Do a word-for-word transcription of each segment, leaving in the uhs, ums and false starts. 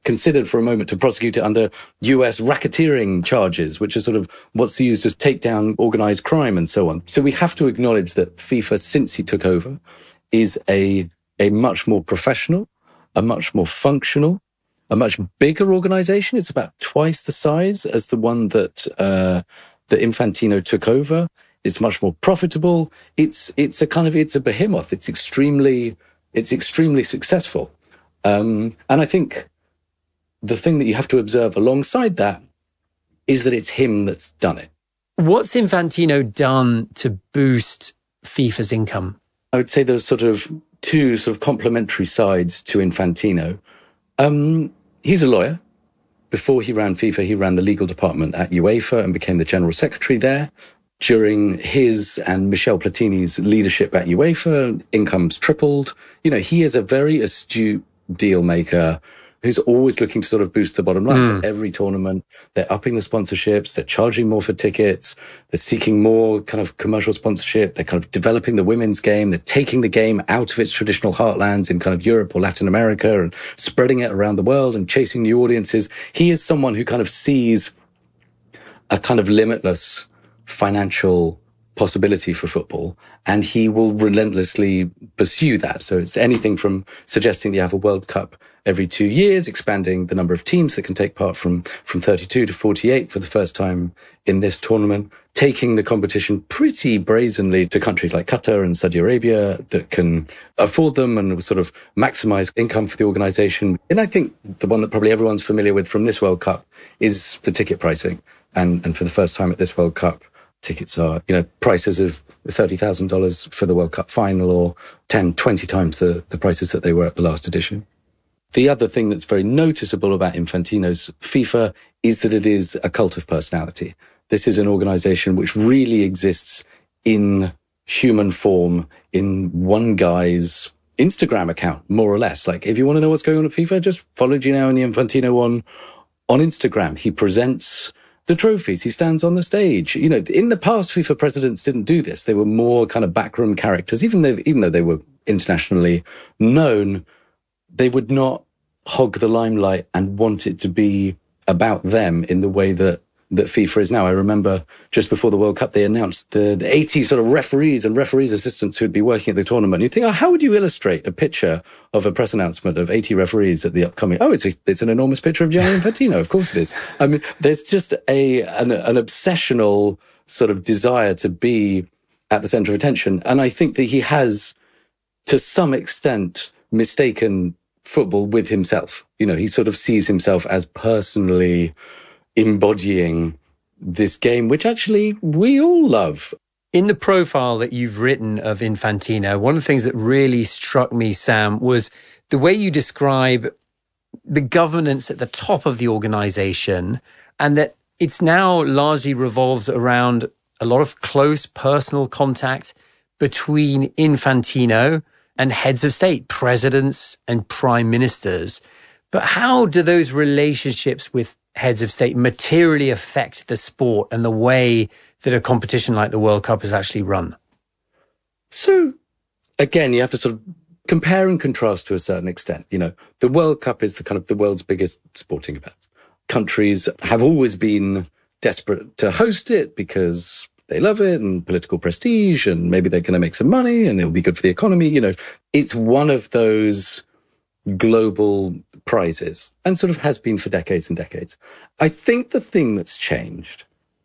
considered for a moment to prosecute it under U S racketeering charges, which are sort of what's used to take down organized crime and so on. So we have to acknowledge that FIFA, since he took over, is a, a much more professional, a much more functional, a much bigger organization. It's about twice the size as the one that uh, that Infantino took over. It's much more profitable. It's it's a kind of it's a behemoth. It's extremely it's extremely successful. Um, and I think the thing that you have to observe alongside that is that it's him that's done it. What's Infantino done to boost FIFA's income? I would say there's sort of two sort of complementary sides to Infantino. Um, he's a lawyer. Before he ran FIFA, he ran the legal department at UEFA and became the general secretary there. During his and Michel Platini's leadership at UEFA, incomes tripled. You know, he is a very astute deal maker who's always looking to sort of boost the bottom line. Mm. So every tournament, they're upping the sponsorships, they're charging more for tickets, they're seeking more kind of commercial sponsorship, they're kind of developing the women's game, they're taking the game out of its traditional heartlands in kind of Europe or Latin America and spreading it around the world and chasing new audiences. He is someone who kind of sees a kind of limitless financial possibility for football, and he will relentlessly pursue that. So it's anything from suggesting that you have a World Cup every two years, expanding the number of teams that can take part from, from thirty-two to forty-eight for the first time in this tournament, taking the competition pretty brazenly to countries like Qatar and Saudi Arabia that can afford them and sort of maximize income for the organization. And I think the one that probably everyone's familiar with from this World Cup is the ticket pricing. And, and for the first time at this World Cup, tickets are, you know, prices of thirty thousand dollars for the World Cup final or ten, twenty times the, the prices that they were at the last edition. The other thing that's very noticeable about Infantino's FIFA is that it is a cult of personality. This is an organization which really exists in human form, in one guy's Instagram account, more or less. Like, if you want to know what's going on at FIFA, just follow Gianni Infantino on, on Instagram. He presents the trophies. He stands on the stage. You know, in the past, FIFA presidents didn't do this. They were more kind of backroom characters, even though, even though they were internationally known. They would not hog the limelight and want it to be about them in the way that, that FIFA is now. I remember just before the World Cup, they announced the, the eighty sort of referees and referees assistants who'd be working at the tournament. And you think, oh, how would you illustrate a picture of a press announcement of eighty referees at the upcoming? Oh, it's a, it's an enormous picture of Gianni Infantino. Of course it is. I mean, there's just a, an, an obsessional sort of desire to be at the center of attention. And I think that he has, to some extent, mistaken football with himself. You know, he sort of sees himself as personally embodying this game, which actually we all love. In the profile that you've written of Infantino, one of the things that really struck me, Sam, was the way you describe the governance at the top of the organization, and that it's now largely revolves around a lot of close personal contact between Infantino and heads of state, presidents and prime ministers. But how do those relationships with heads of state materially affect the sport and the way that a competition like the World Cup is actually run? So, again, you have to sort of compare and contrast to a certain extent. You know, the World Cup is the kind of the world's biggest sporting event. Countries have always been desperate to host it because they love it and political prestige, and maybe they're going to make some money and it'll be good for the economy. You know, it's one of those global prizes and sort of has been for decades and decades. I think the thing that's changed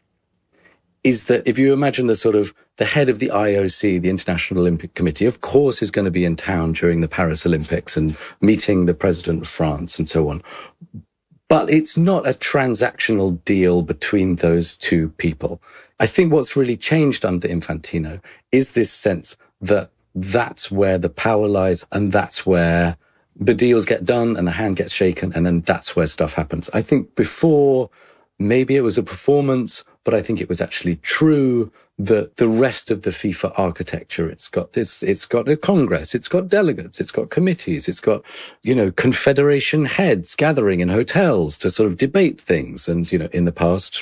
is that if you imagine the sort of the head of the I O C, the International Olympic Committee, of course, is going to be in town during the Paris Olympics and meeting the president of France and so on. But it's not a transactional deal between those two people. I think what's really changed under Infantino is this sense that that's where the power lies and that's where the deals get done and the hand gets shaken, and then that's where stuff happens. I think before, maybe it was a performance, but I think it was actually true that the rest of the FIFA architecture, it's got this, it's got a Congress, it's got delegates, it's got committees, it's got, you know, confederation heads gathering in hotels to sort of debate things. And, you know, in the past,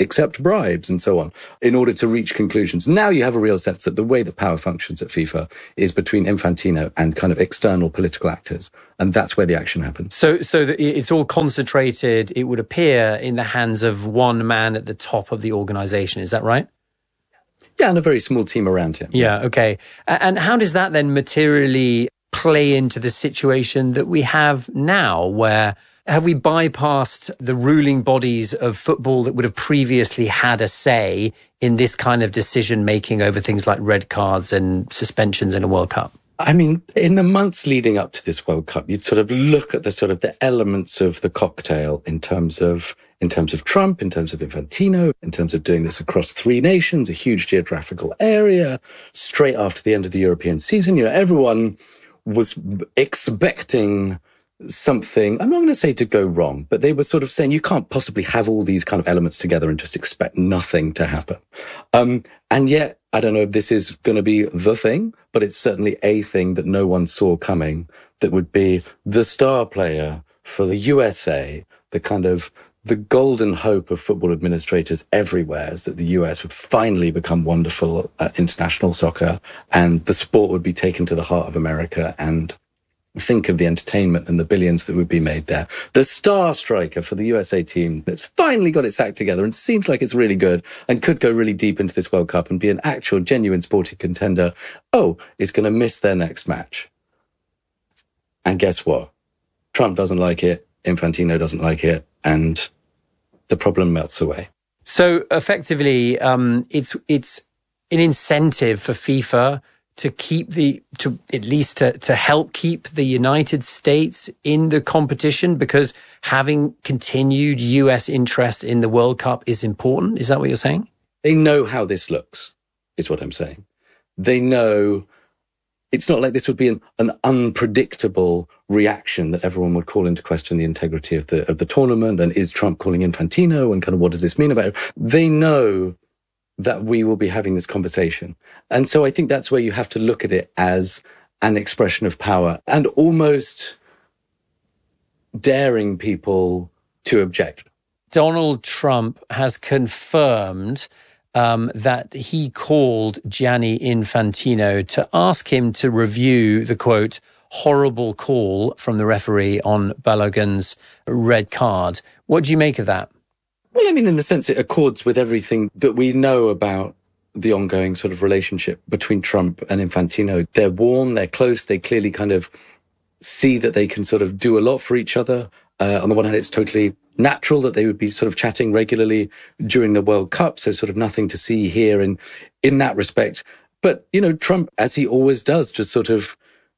accept bribes and so on in order to reach conclusions. Now you have a real sense that the way that power functions at FIFA is between Infantino and kind of external political actors. And that's where the action happens. So so that it's all concentrated, it would appear, in the hands of one man at the top of the organization. Is that right? Yeah, and a very small team around him. Yeah, okay. And how does that then materially play into the situation that we have now, where have we bypassed the ruling bodies of football that would have previously had a say in this kind of decision making over things like red cards and suspensions in a World Cup? I mean, in the months leading up to this World Cup, you'd sort of look at the sort of the elements of the cocktail in terms of in terms of Trump, in terms of Infantino, in terms of doing this across three nations, a huge geographical area, straight after the end of the European season. You know, everyone was expecting something, I'm not going to say to go wrong, but they were sort of saying you can't possibly have all these kind of elements together and just expect nothing to happen. Um, and yet, I don't know if this is going to be the thing, but it's certainly a thing that no one saw coming, that would be the star player for the U S A, the kind of the golden hope of football administrators everywhere is that the U S would finally become wonderful at international soccer and the sport would be taken to the heart of America, and think of the entertainment and the billions that would be made there. The star striker for the U S A team that's finally got its act together and seems like it's really good and could go really deep into this World Cup and be an actual genuine sporting contender, oh, is going to miss their next match. And guess what? Trump doesn't like it, Infantino doesn't like it, and the problem melts away. So effectively, um, it's it's an incentive for FIFA to keep the, to at least to, to help keep the United States in the competition, because having continued U S interest in the World Cup is important. Is that what you're saying? They know how this looks, is what I'm saying. They know it's not like this would be an, an unpredictable reaction that everyone would call into question the integrity of the of the tournament. And is Trump calling Infantino? And kind of what does this mean about it? They know that we will be having this conversation. And so I think that's where you have to look at it as an expression of power and almost daring people to object. Donald Trump has confirmed um, that he called Gianni Infantino to ask him to review the, quote, horrible call from the referee on Balogun's red card. What do you make of that? Well, I mean, in a sense, it accords with everything that we know about the ongoing sort of relationship between Trump and Infantino. They're warm, they're close, they clearly kind of see that they can sort of do a lot for each other. Uh, on the one hand, it's totally natural that they would be sort of chatting regularly during the World Cup, so sort of nothing to see here in, in that respect. But, you know, Trump, as he always does, just sort of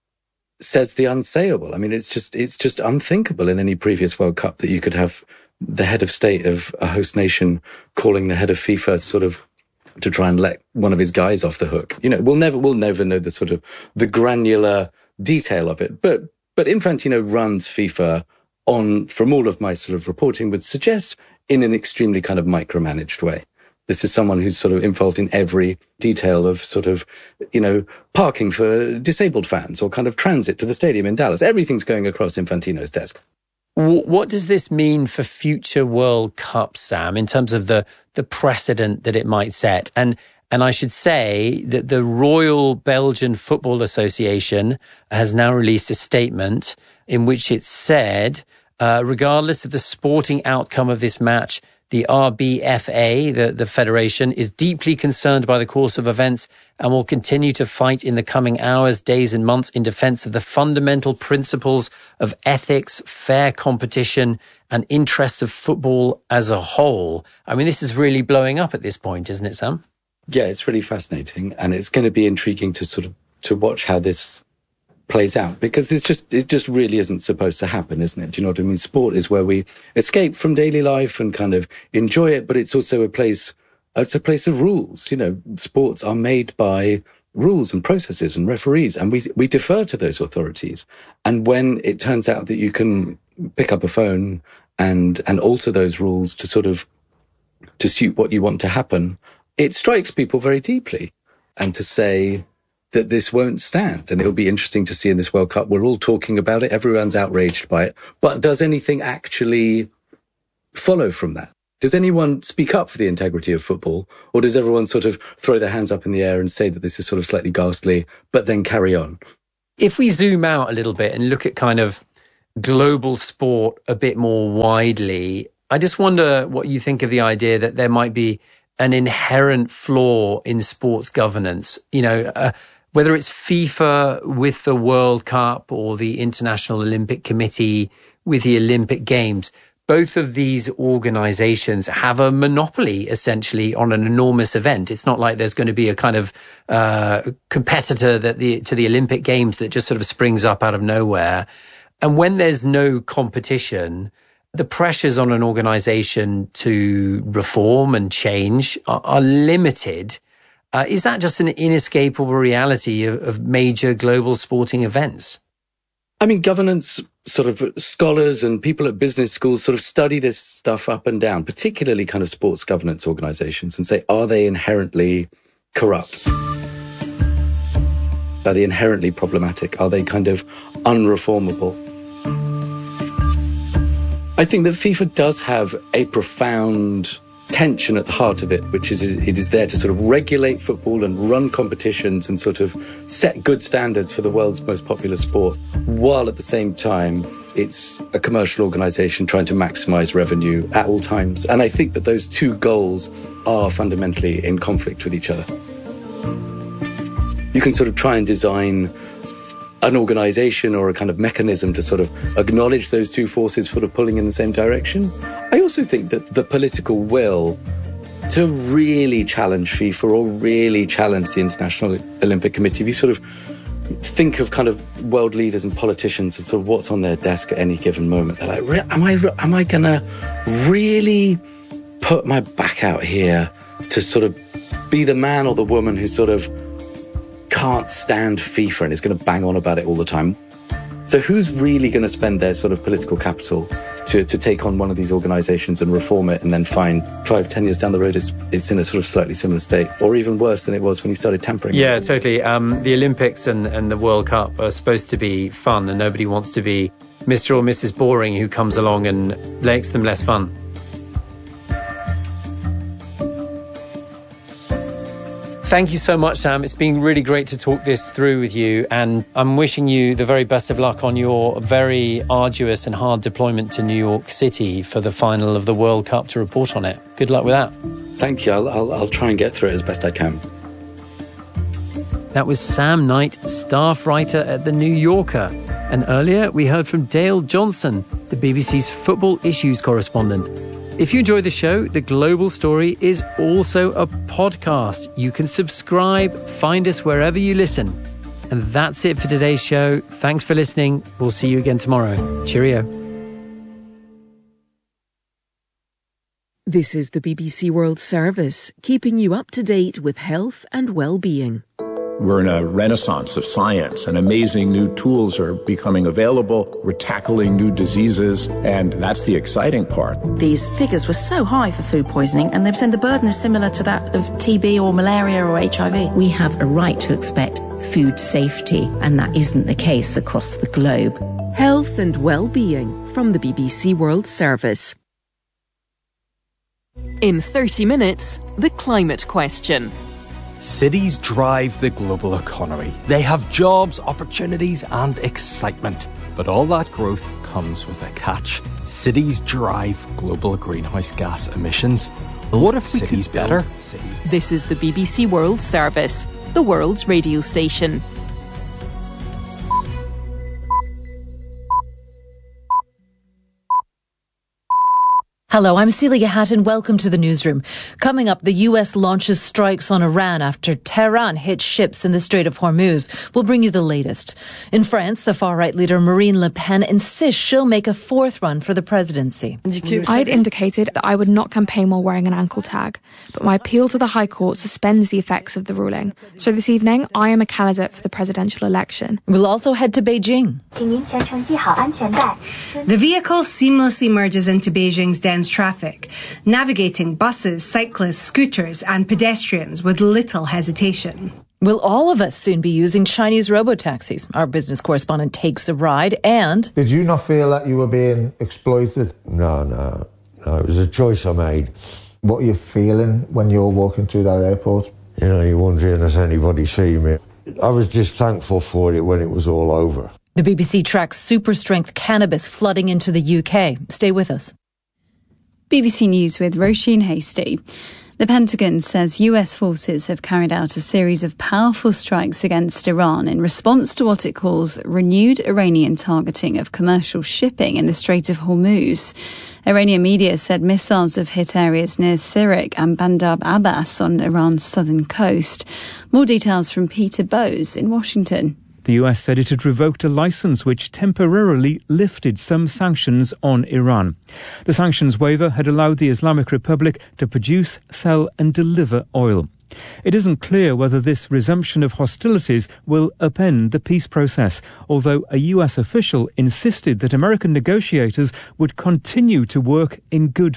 says the unsayable. I mean, it's just it's just unthinkable in any previous World Cup that you could have the head of state of a host nation calling the head of FIFA sort of to try and let one of his guys off the hook. You know, we'll never we'll never know the sort of the granular detail of it. But but Infantino runs FIFA on, from all of my sort of reporting, would suggest in an extremely kind of micromanaged way. This is someone who's sort of involved in every detail of sort of, you know, parking for disabled fans or kind of transit to the stadium in Dallas. Everything's going across Infantino's desk. What does this mean for future World Cups, Sam, in terms of the the precedent that it might set? And and I should say that the Royal Belgian Football Association has now released a statement in which it said, uh, regardless of the sporting outcome of this match, the R B F A, the, the federation, is deeply concerned by the course of events and will continue to fight in the coming hours, days and months in defense of the fundamental principles of ethics, fair competition and interests of football as a whole. I mean, this is really blowing up at this point, isn't it, Sam? Yeah, it's really fascinating. And it's going to be intriguing to sort of to watch how this plays out, because it's just it just really isn't supposed to happen, isn't it? Do you know what I mean? Sport is where we escape from daily life and kind of enjoy it, but it's also a place it's a place of rules. You know, sports are made by rules and processes and referees, and we we defer to those authorities. And when it turns out that you can pick up a phone and and alter those rules to sort of to suit what you want to happen, it strikes people very deeply. And to say that this won't stand. And it'll be interesting to see in this World Cup. We're all talking about it. Everyone's outraged by it. But does anything actually follow from that? Does anyone speak up for the integrity of football, or does everyone sort of throw their hands up in the air and say that this is sort of slightly ghastly, but then carry on? If we zoom out a little bit and look at kind of global sport a bit more widely, I just wonder what you think of the idea that there might be an inherent flaw in sports governance. You know, uh, whether it's FIFA with the World Cup or the International Olympic Committee with the Olympic Games, both of these organizations have a monopoly essentially on an enormous event. It's not like there's going to be a kind of uh, competitor that the to the Olympic Games that just sort of springs up out of nowhere. And when there's no competition, the pressures on an organization to reform and change are, are limited. Uh, is that just an inescapable reality of, of major global sporting events? I mean, governance sort of scholars and people at business schools sort of study this stuff up and down, particularly kind of sports governance organizations, and say, are they inherently corrupt? Are they inherently problematic? Are they kind of unreformable? I think that FIFA does have a profound tension at the heart of it, which is it is there to sort of regulate football and run competitions and sort of set good standards for the world's most popular sport, while at the same time it's a commercial organization trying to maximize revenue at all times. And I think that those two goals are fundamentally in conflict with each other. You can sort of try and design an organization or a kind of mechanism to sort of acknowledge those two forces sort of pulling in the same direction. I also think that the political will to really challenge FIFA or really challenge the International Olympic Committee, if you sort of think of kind of world leaders and politicians and sort of what's on their desk at any given moment, they're like, am I, am I going to really put my back out here to sort of be the man or the woman who sort of can't stand FIFA and is going to bang on about it all the time? So who's really going to spend their sort of political capital to, to take on one of these organizations and reform it and then find five, ten years down the road it's it's in a sort of slightly similar state, or even worse than it was when you started tampering? Yeah, totally. Um, the Olympics and, and the World Cup are supposed to be fun, and nobody wants to be Mister or Missus Boring who comes along and makes them less fun. Thank you so much, Sam. It's been really great to talk this through with you, and I'm wishing you the very best of luck on your very arduous and hard deployment to New York City for the final of the World Cup to report on it. Good luck with that. Thank you. I'll, I'll, I'll try and get through it as best I can. That was Sam Knight, staff writer at The New Yorker. And earlier we heard from Dale Johnson, the B B C's football issues correspondent. If you enjoy the show, The Global Story is also a podcast. You can subscribe, find us wherever you listen. And that's it for today's show. Thanks for listening. We'll see you again tomorrow. Cheerio. This is the B B C World Service, keeping you up to date with health and well-being. We're in a renaissance of science, and amazing new tools are becoming available. We're tackling new diseases, and that's the exciting part. These figures were so high for food poisoning, and they've said the burden is similar to that of T B or malaria or H I V. We have a right to expect food safety, and that isn't the case across the globe. Health and well-being from the B B C World Service. In thirty minutes, the climate question. Cities drive the global economy. They have jobs, opportunities and excitement. But all that growth comes with a catch. Cities drive global greenhouse gas emissions. What if cities better? Cities This is the B B C World Service, the world's radio station. Hello, I'm Celia Hatton. Welcome to the newsroom. Coming up, the U S launches strikes on Iran after Tehran hit ships in the Strait of Hormuz. We'll bring you the latest. In France, the far-right leader Marine Le Pen insists she'll make a fourth run for the presidency. I'd indicated that I would not campaign while wearing an ankle tag, but my appeal to the High Court suspends the effects of the ruling. So this evening, I am a candidate for the presidential election. We'll also head to Beijing. The vehicle seamlessly merges into Beijing's dense traffic, navigating buses, cyclists, scooters and pedestrians with little hesitation. Will all of us soon be using Chinese robo-taxis? Our business correspondent takes a ride and... Did you not feel that you were being exploited? No, no. Uh, it was a choice I made. What are you feeling when you're walking through that airport? You know, you're wondering, has anybody seen me? I was just thankful for it when it was all over. The B B C tracks super-strength cannabis flooding into the U K. Stay with us. B B C News with Roisin Hasty. The Pentagon says U S forces have carried out a series of powerful strikes against Iran in response to what it calls renewed Iranian targeting of commercial shipping in the Strait of Hormuz. Iranian media said missiles have hit areas near Sirik and Bandar Abbas on Iran's southern coast. More details from Peter Bowes in Washington. The U S said it had revoked a licence which temporarily lifted some sanctions on Iran. The sanctions waiver had allowed the Islamic Republic to produce, sell and deliver oil. It isn't clear whether this resumption of hostilities will upend the peace process, although a U S official insisted that American negotiators would continue to work in good